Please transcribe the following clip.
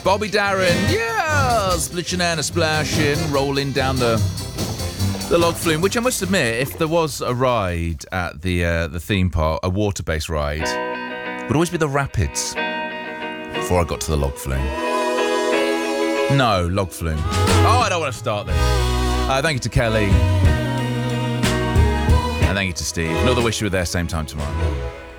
Bobby Darin, yeah, splitching and a splashing, rolling down the log flume, which I must admit, if there was a ride at the theme park, a water-based ride, would always be the rapids before I got to the log flume. No, log flume. Oh, I don't want to start this. Thank you to Kelly. And thank you to Steve. Another wish you were there same time tomorrow.